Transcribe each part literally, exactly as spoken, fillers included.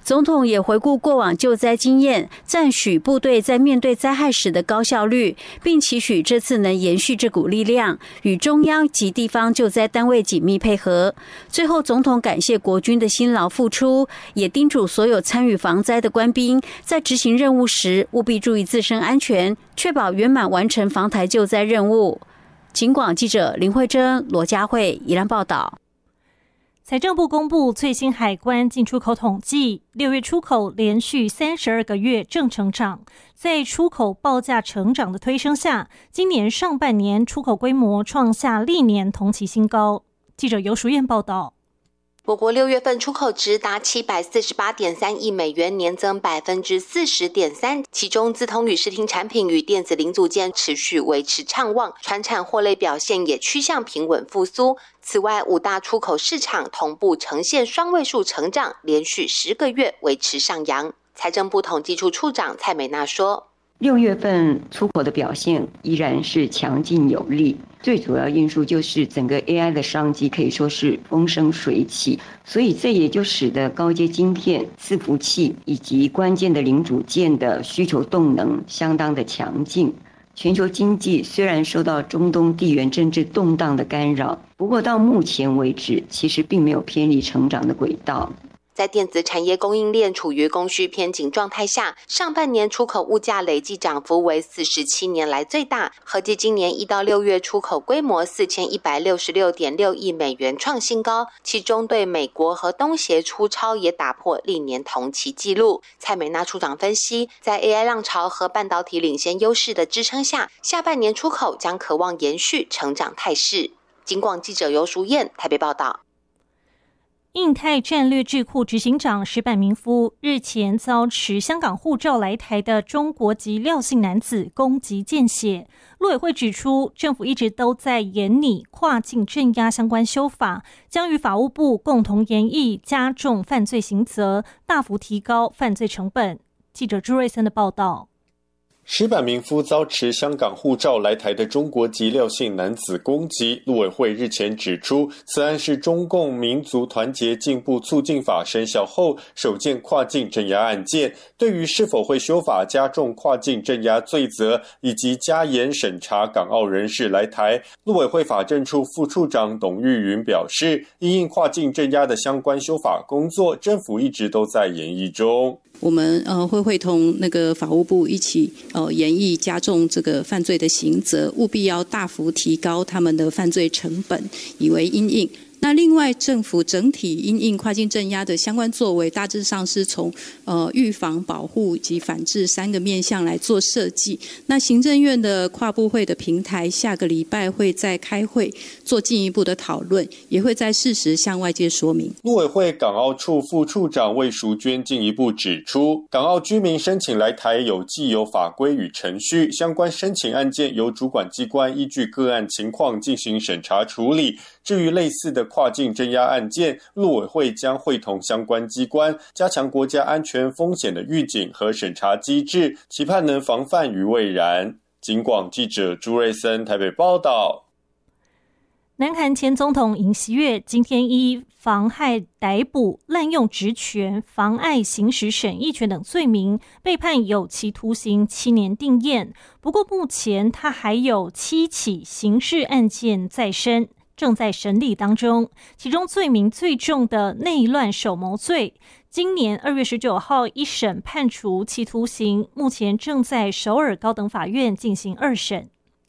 总统也回顾过往救灾经验，赞许部队在面对灾害时的高效率，并期许这次能延续这股力量，与中央及地方救灾单位紧密配合。最后，总统感谢国军的辛劳付出，也叮嘱所有参与防灾的官兵，在执行任务时务必注意自身安全，确保圆满完成防台救灾任务。警广记者林慧珍、罗佳慧宜兰报道。 财政部公布最新海关进出口统计，六月出口连续三十二个月正成长，在出口报价成长的推升下，今年上半年出口规模创下历年同期新高。记者游淑燕报道。 我国六月份出口值达七百四十八点三亿美元，年增百分之四十点三。其中，资通与视听产品与电子零组件持续维持畅旺，传产货类表现也趋向平稳复苏。此外，五大出口市场同步呈现双位数成长，连续十个月维持上扬。财政部统计处处长蔡美娜说。 六月份出口的表现依然是强劲有力，最主要因素就是整个 A I 的商机可以说是风生水起，所以这也就使得高阶晶片、伺服器以及关键的零组件的需求动能相当的强劲。全球经济虽然受到中东地缘政治动荡的干扰，不过到目前为止，其实并没有偏离成长的轨道。 在电子产业供应链处于供需偏紧状态下，上半年出口物价累计涨幅为四十七年来最大，合计今年一到六月出口规模四千一百六十六点六亿美元创新高，其中对美国和东协出超也打破历年同期纪录。蔡美娜处长分析，在 A I 浪潮和半导体领先优势的支撑下，下半年出口将可望延续成长态势。警广记者游淑燕台北报道。 印太战略智库执行长石坂明夫日前遭持香港护照来台的中国籍廖姓男子攻击见血。陆委会指出，政府一直都在研拟跨境镇压相关修法，将与法务部共同研议加重犯罪刑责，大幅提高犯罪成本。记者朱瑞森的报道。 石坂明夫遭持香港护照来台的中国籍廖姓男子攻击，陆委会日前指出，此案是中共民族团结进步促进法生效后首件跨境镇压案件。对于是否会修法加重跨境镇压罪责，以及加严审查港澳人士来台，陆委会法政处副处长董玉云表示，因应跨境镇压的相关修法工作，政府一直都在研议中。 我们呃会会同那个法务部一起呃研议加重这个犯罪的刑责，务必要大幅提高他们的犯罪成本，以为因应。那另外，政府整体因应跨境镇压的相关作为，大致上是从呃预防、保护及反制三个面向来做设计。那行政院的跨部会的平台，下个礼拜会再开会做进一步的讨论，也会在适时向外界说明。 陆委会港澳处副处长魏淑娟进一步指出，港澳居民申请来台有既有法规与程序，相关申请案件由主管机关依据个案情况进行审查处理。至于类似的跨境镇压案件，陆委会将会同相关机关加强国家安全风险的预警和审查机制，期盼能防范于未然。警广记者朱瑞森台北报道。 南韩前总统尹锡悦今天依妨害逮捕、滥用职权、妨碍行使审议权等罪名，被判有期徒刑七年定谳。不过目前他还有七起刑事案件在身，正在审理当中，其中罪名最重的内乱首谋罪，今年二月十九号一审判处期徒刑，目前正在首尔高等法院进行二审。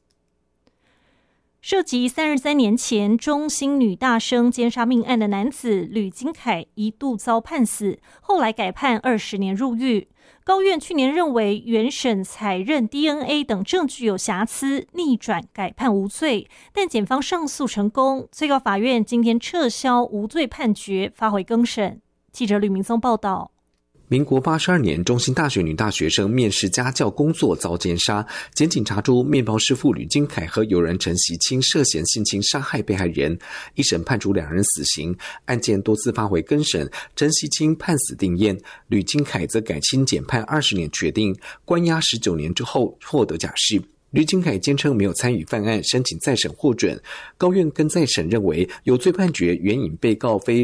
涉及三十三年前中兴女大生奸杀命案的男子吕金凯一度遭判死，后来改判二十年入狱。高院去年认为原审采认 D N A 等证据有瑕疵，逆转改判无罪，但检方上诉成功，最高法院今天撤销无罪判决，发回更审。记者吕明松报道。 民国八十二年，中兴大学女大学生面试家教工作遭奸杀，检警查出面包师傅吕金凯和友人陈习清涉嫌性侵杀害被害人，一审判处两人死刑，案件多次发回更审，陈习清判死定谳，吕金凯则改轻减判二十年确定，关押十九年之后获得假释。吕金凯坚称没有参与犯案，申请再审获准。高院更再审认为有罪判决援引被告非